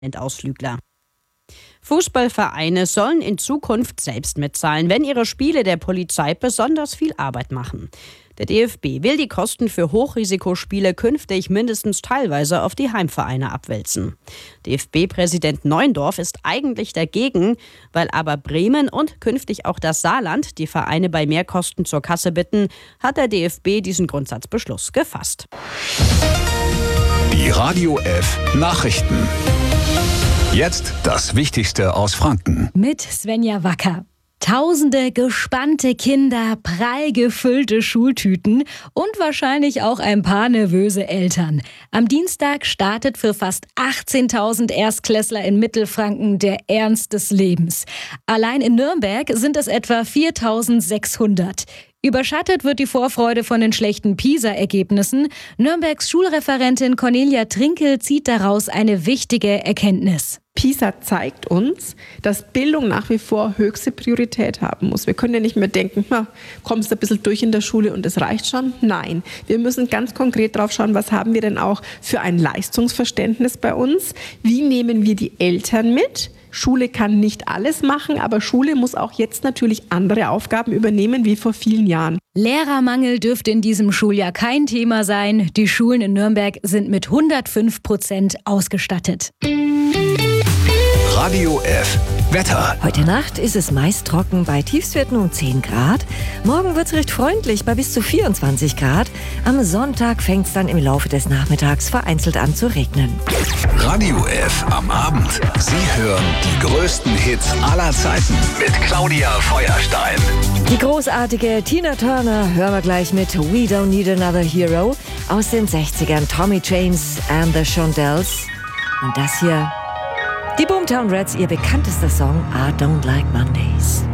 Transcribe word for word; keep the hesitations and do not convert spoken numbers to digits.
Ausflügler. Fußballvereine sollen in Zukunft selbst mitzahlen, wenn ihre Spiele der Polizei besonders viel Arbeit machen. Der D F B will die Kosten für Hochrisikospiele künftig mindestens teilweise auf die Heimvereine abwälzen. D F B-Präsident Neuendorf ist eigentlich dagegen, weil aber Bremen und künftig auch das Saarland die Vereine bei Mehrkosten zur Kasse bitten, hat der D F B diesen Grundsatzbeschluss gefasst. Die Radio F Nachrichten. Jetzt das Wichtigste aus Franken. Mit Svenja Wacker. Tausende gespannte Kinder, prall gefüllte Schultüten und wahrscheinlich auch ein paar nervöse Eltern. Am Dienstag startet für fast achtzehntausend Erstklässler in Mittelfranken der Ernst des Lebens. Allein in Nürnberg sind es etwa viertausendsechshundert. Überschattet wird die Vorfreude von den schlechten PISA-Ergebnissen. Nürnbergs Schulreferentin Cornelia Trinkel zieht daraus eine wichtige Erkenntnis. PISA zeigt uns, dass Bildung nach wie vor höchste Priorität haben muss. Wir können ja nicht mehr denken, na, kommst du ein bisschen durch in der Schule und das reicht schon. Nein, wir müssen ganz konkret drauf schauen, was haben wir denn auch für ein Leistungsverständnis bei uns? Wie nehmen wir die Eltern mit? Schule kann nicht alles machen, aber Schule muss auch jetzt natürlich andere Aufgaben übernehmen wie vor vielen Jahren. Lehrermangel dürfte in diesem Schuljahr kein Thema sein. Die Schulen in Nürnberg sind mit hundertfünf Prozent ausgestattet. Radio F Wetter. Heute Nacht ist es meist trocken bei Tiefstwerten um zehn Grad. Morgen wird es recht freundlich bei bis zu vierundzwanzig Grad. Am Sonntag fängt es dann im Laufe des Nachmittags vereinzelt an zu regnen. Radio F am Abend. Sie hören die größten Hits aller Zeiten mit Claudia Feuerstein. Die großartige Tina Turner hören wir gleich mit We Don't Need Another Hero aus den sechzigern. Tommy James and the Shondells. Und das hier, die Boomtown Rats, ihr bekanntester Song I Don't Like Mondays.